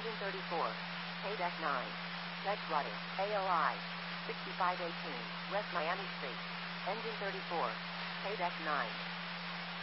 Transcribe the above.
Engine 34. Paydeck 9. Deck rudder. AOI. 6518. West Miami Street. Engine 34. Paydeck 9.